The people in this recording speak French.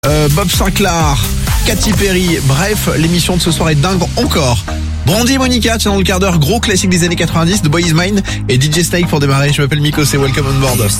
Bob Sinclair, Katy Perry, bref, l'émission de ce soir est dingue encore. Brandy et Monica, tiens dans le quart d'heure, gros classique des années 90, The Boy Is Mine et DJ Snake pour démarrer. Je m'appelle Miko, c'est Welcome on Board.